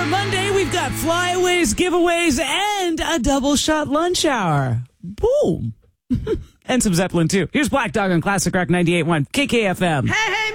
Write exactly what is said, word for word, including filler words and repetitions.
Monday, we've got flyaways, giveaways, and a double shot lunch hour. Boom. And some Zeppelin, too. Here's Black Dog on Classic Rock ninety-eight point one K K F M. Hey, hey!